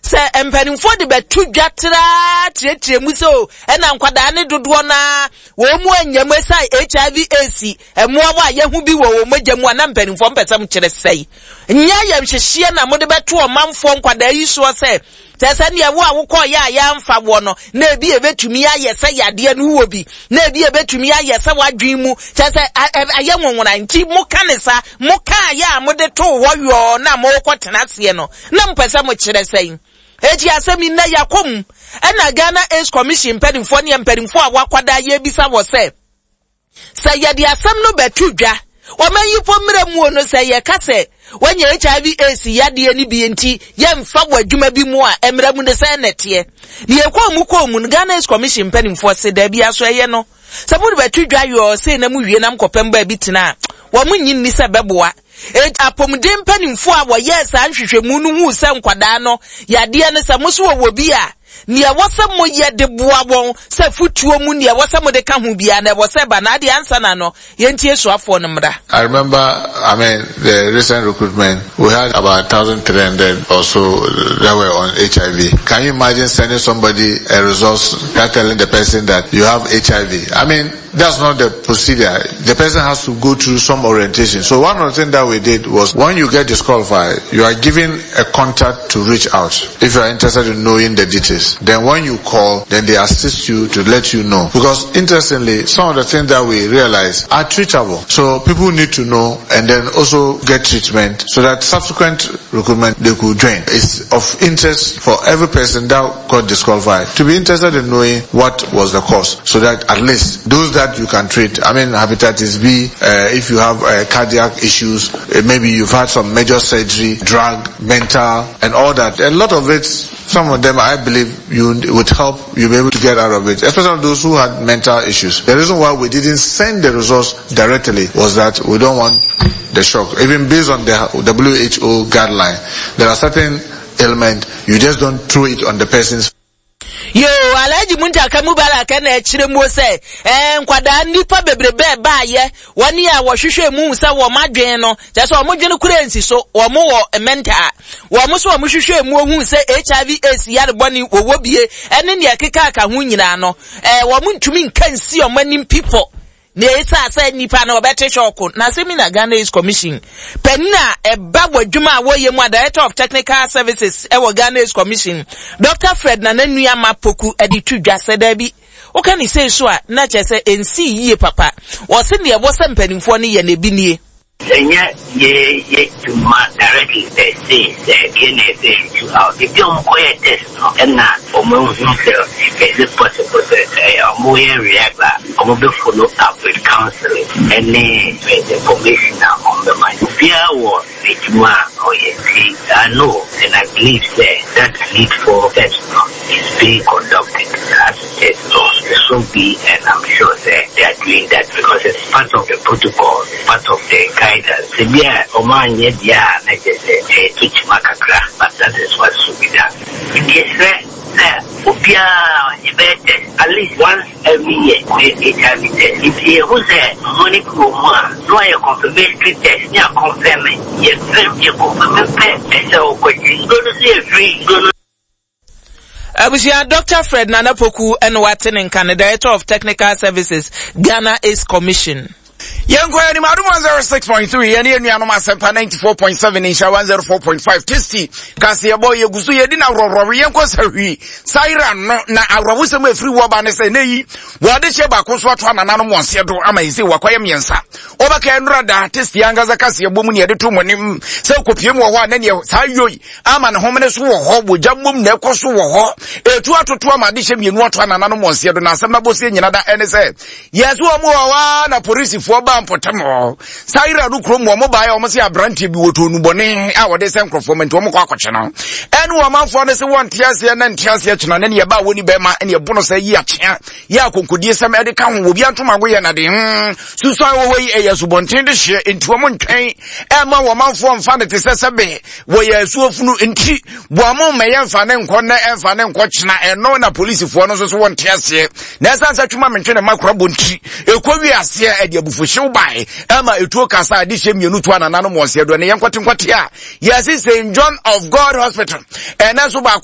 se empanimfo de betu dwatra tietie mu so ena nkwada ne dodo na wo mu anyam sai HIV AC emoa wa ye hu bi wo mogya mu na empanimfo mpesam kire sei nya yam hyehye na mo de betu o manfo nkwada yi so se tese ne wo awukọ ya mfa wo no na ebi ebetumi ayese yade no wo bi na ebi ebetumi ayese wadwen mu tese aye nwonwona nti mu kanesa mu ka ya mo de to wo yo na mo kwotena se no na mpesa mo kire sei eji asemi na yakom ena Ghana AIDS Commission pedinfo ne pedinfo awakwada ye bisa wo se yade asem no betu dwa omanyi pomre mu no se ye kase wanya HIV AC yade ni bi enti ye mfa wadwuma bi mu a emra mu de se nete ne ekwa mu Ghana AIDS Commission pedinfo se da bi aso ye no se mu betu dwa yo se na mu wie na mkopem ba bi tina wo munyi ni se beboa apomden panimfo a wo yes anhwehwemu no hu se nkwada no yade ne se muso wo bi a ne wosem mo ye de boa won se futuo mu ne wosem de ka hu bia na wo se ba na de ansa na no yentie soafo no mra. I remember, the recent recruitment, we had about 1,300 or so that were on HIV. Can you imagine sending somebody a resource telling the person that you have HIV? That's not the procedure. The person has to go through some orientation. So one of the things that we did was, when you get disqualified, you are given a contact to reach out if you are interested in knowing the details. Then when you call, then they assist you to let you know. Because interestingly, some of the things that we realize are treatable. So people need to know and then also get treatment so that subsequent recruitment they could join. It's of interest for every person that got disqualified to be interested in knowing what was the cause, so that at least those that you can treat, hepatitis B, if you have cardiac issues, maybe you've had some major surgery, drug, mental, and all that. A lot of it, some of them, I believe, you would help you be able to get out of it, especially those who had mental issues. The reason why we didn't send the resource directly was that we don't want the shock. Even based on the WHO guideline, there are certain ailments, you just don't throw it on the person's. Yo alaji munta kamubala kana chire mu se nkwada nipa bebrebe ba ye woni a wo hwehwe mu se wo madwen no je so mo dwen kura nsi so wo mo wo mental wo mo so wo hwehwe mu ohun se HIV AIDS yare boni wo bie ene ne akeka aka hu nyina no wo mo ntumi nkansi o manim people ne isa say nipa na obete shoko na seminar Ghana AIDS Commission penna eba wadwuma wo ye mu Director of Technical Services e wo Ghana AIDS Commission Dr. Fred na nanu amapoku editu dwase da bi o kan ni say so a na chese ensi yie papa wo se ne wo se mpanimfo ne ye na bi nie Senya ye to ma directly say to out. If you don't test no, and not for more is it possible that more react or be follow up with counseling and the information on the mind. Fear was it ma or I know and I believe that need for test is being conducted as a test so be, and I'm sure that they are doing that because it's part of the protocol, part of the guidance. Oman yet teach makakra, but that is what should be done. At least once every year, HIV test. If you who's a money no a confirmatory test, you confirm it. You confirm it. So, go to see a free. Abusia Dr. Fred Nanapoku and Watson in Canada, Director of Technical Services, Ghana AIDS Commission. Young Query Madam 106.3 and Yanu Masempa 94.7 in 104.5 Testy. Cassia boy Gusu Yedina Rorianko Sari. Siren na Arawusame free wabanes and nei. Wadesheba Koswatwana Nano Monsiado Amazi Wakwayamiansa. Over Canada, Testy Yangaza Cassia Bumuni at the two monim. So Copiemo one and your Sayoi. Aman homeless war with Jambum Nekosu war. A 2 to 2 Madisham you want one Nano Monsiado Nasama Bosin Yanada NSA. Yes, one more police for Bampotamo. Saira Lucrum mobile almost a brandy to Nubone, our descent performance to Mokwachana. And woman for the one Tiasia and Tiasia and any about Winnie Bema and your bonus a year. Yakun could use some medical will be on to my way and I Susan away a subontin share into a mountain. Emma woman from Fanny Sabe, where you so flew in tea. Wamo may have fan and corner and fan and quachna and no na police for us one Tiasia. Nasa such a moment in a macrobunti. A Kovias here at your buffet by Emma Utuka Dishim Yunutuan and Animals here when I am quoting what here. Yes, it's St. John of God Hospital. And that's about